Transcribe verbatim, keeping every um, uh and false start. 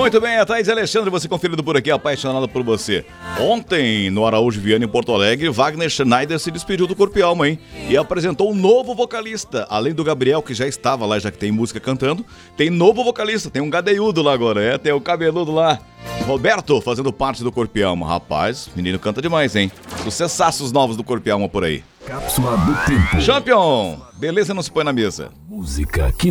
Muito bem, a Thaís Alexandre, você conferindo por aqui, apaixonado por você. Ontem, no Araújo Viana, em Porto Alegre, Wagner Schneider se despediu do Corpo e Alma, hein? E apresentou um novo vocalista. Além do Gabriel, que já estava lá, já que tem música cantando, tem novo vocalista, tem um gadeiudo lá agora, é? Tem o cabeludo lá. Roberto, fazendo parte do Corpo e Alma. Rapaz, menino canta demais, hein? Sucessaços novos do Corpo e Alma por aí. Cápsula do Tempo. Champion, beleza não se põe na mesa. Música que